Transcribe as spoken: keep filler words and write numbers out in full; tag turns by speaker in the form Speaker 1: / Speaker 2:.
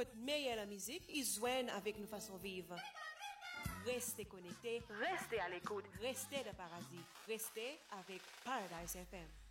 Speaker 1: Côte meilleure la musique, ils joignent avec nos façons vivre. Restez connectés,
Speaker 2: Restez à l'écoute.
Speaker 1: restez de paradis, restez avec Paradise F M.